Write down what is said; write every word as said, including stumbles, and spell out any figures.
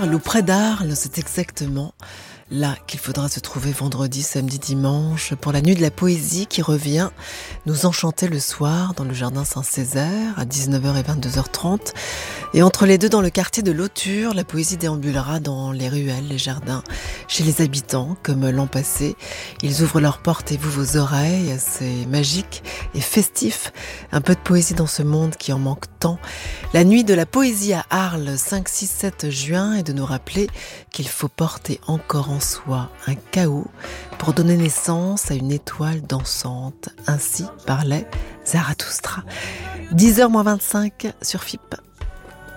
Arles ou près d'Arles, c'est exactement là qu'il faudra se trouver vendredi, samedi, dimanche pour la nuit de la poésie qui revient nous enchanter le soir dans le jardin Saint-Césaire à dix-neuf heures et vingt-deux heures trente. Et entre les deux, dans le quartier de l'Auture, la poésie déambulera dans les ruelles, les jardins, chez les habitants, comme l'an passé. Ils ouvrent leurs portes et vous vos oreilles, c'est magique et festif. Un peu de poésie dans ce monde qui en manque tant. La nuit de la poésie à Arles, cinq, six, sept juin, est de nous rappeler qu'il faut porter encore en soi un chaos pour donner naissance à une étoile dansante. Ainsi parlait Zarathustra. dix heures moins vingt-cinq sur F I P.